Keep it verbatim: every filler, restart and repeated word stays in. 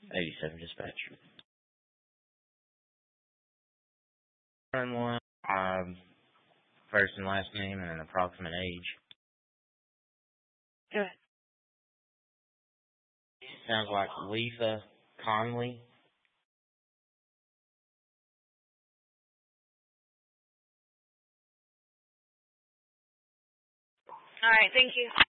eighty-seven dispatch. Run one, um, first and last name and an approximate age. Good. Sounds like Letha Conley. All right, thank you.